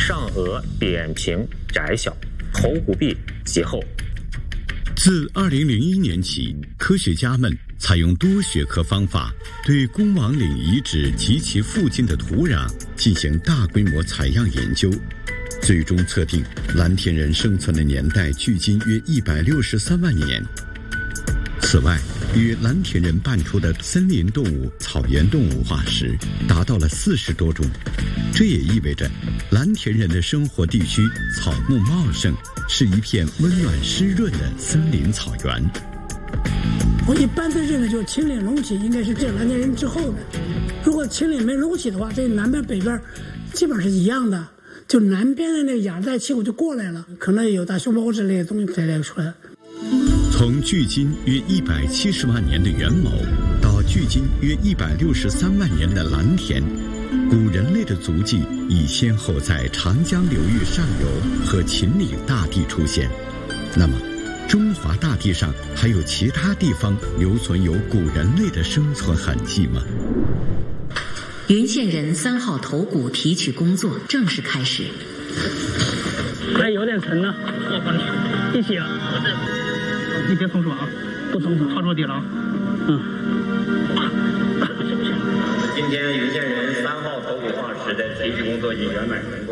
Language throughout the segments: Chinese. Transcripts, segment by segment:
上颚扁平窄小，头骨壁极厚。 自2001年起，科学家们采用多学科方法，对恭王岭遗址及其附近的土壤进行大规模采样研究，最终测定蓝田人生存的年代距今约163万年。此外，与蓝田人拌出的森林动物、草原动物化石达到了40多种，这也意味着蓝田人的生活地区草木茂盛，是一片温暖湿润的森林草原。 我一般的认为，就是秦岭隆起应该是这蓝田人之后的。如果秦岭没隆起的话，这南边北边基本上是一样的，就南边的那个亚热带气候就过来了，可能有大熊猫之类的东西才来出来。 从距今约170万年的元谋到距今约163万年的蓝田，古人类的足迹已先后在长江流域上游和秦岭大地出现。那么，中华大地上还有其他地方留存有古人类的生存痕迹吗？ 云县人3号头骨提取工作正式开始。 哎，有点沉呢，我帮你一起啊，你别松手啊，不松手，靠着底了啊。 今天云县人3号头骨化石的提取工作已圆满成功。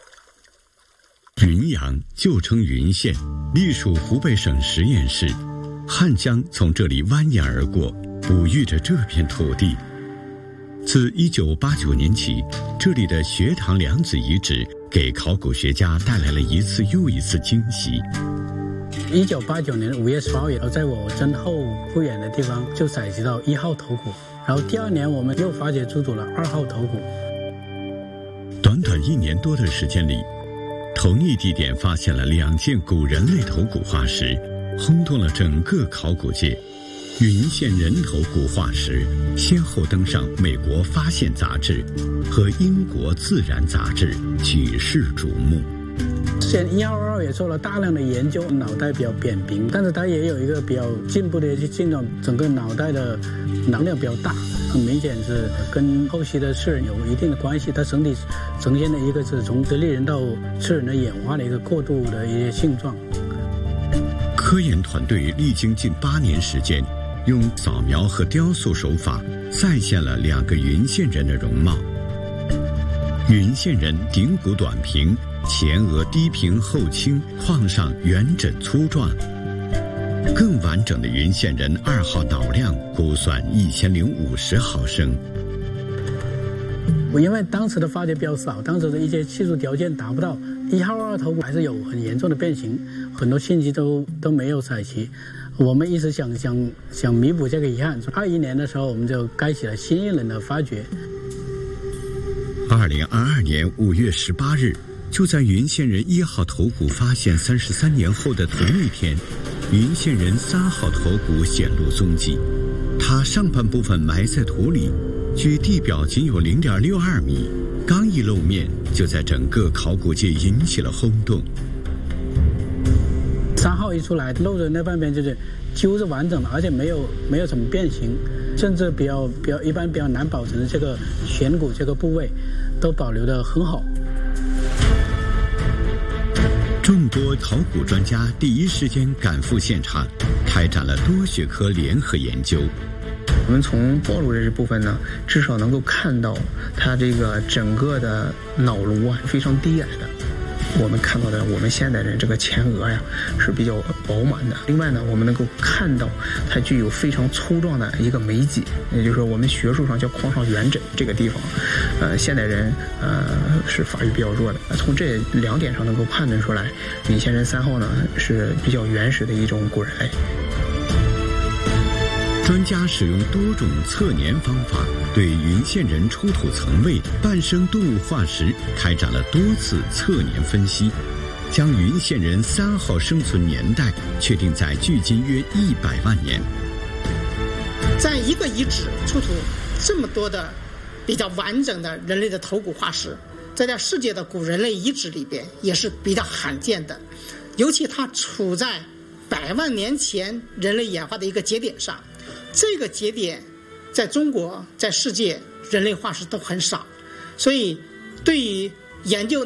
云阳旧称云县，隶属湖北省十堰市，汉江从这里蜿蜒而过，哺育着这片土地。自1989年起，这里的学堂梁子遗址给考古学家带来了一次又一次惊喜。 1989年5月18日，在我身后不远的地方就采集到1号头骨，然后第2年我们又发掘出土了2号头骨。 短短1年多的时间里，同一地点发现了2件古人类头骨化石，轰动了整个考古界。云县人头骨化石先后登上美国《发现》杂志和英国《自然》杂志，举世瞩目。 之前1号、2号也做了大量的研究，脑袋比较扁平，但是它也有一个比较进步的一些症状，整个脑袋的能量比较大，很明显是跟后期的刺人有一定的关系。它整体呈现的一个是从直立人到刺人的演化的一个过渡的一些性状。 科研团队历经近8年时间，用扫描和雕塑手法再现了2个云县人的容貌。云县人顶骨短平，前额低平后倾，眶上圆枕粗壮。更完整的云县人2号脑量估算1050毫升。 因为当时的发掘比较少，当时的一些技术条件达不到，1号、2号头骨还是有很严重的变形，很多信息都没有采集。我们一直想弥补这个遗憾。21年的时候，我们就开启了新一轮的发掘。 2022年5月18日，就在云县人1号头骨发现33年后的同一天，云县人3号头骨显露踪迹。它上半部分埋在土里，距地表仅有0.62米，刚一露面，就在整个考古界引起了轰动。 3号一出来，露的那半边就是几乎是完整的，而且没有什么变形，甚至一般比较难保存的这个颧骨这个部位都保留得很好。 众多考古专家第一时间赶赴现场，开展了多学科联合研究。 我们从暴露的这部分呢，至少能够看到它这个整个的脑颅啊非常低矮的。我们看到的我们现代人这个前额呀是比较饱满的。另外呢，我们能够看到它具有非常粗壮的一个眉脊，也就是说我们学术上叫眶上圆枕这个地方，现代人是发育比较弱的。从这2点上能够判断出来，云县人3号呢是比较原始的一种古人类。 专家使用多种测年方法，对云县人出土层位、半生动物化石开展了多次测年分析，将云县人3号生存年代确定在距今约100万年。 在一个遗址出土这么多的比较完整的人类的头骨化石，在世界的古人类遗址里边也是比较罕见的，尤其它处在100万年前人类演化的一个节点上。这个节点在中国在世界人类化石都很少，所以对于研究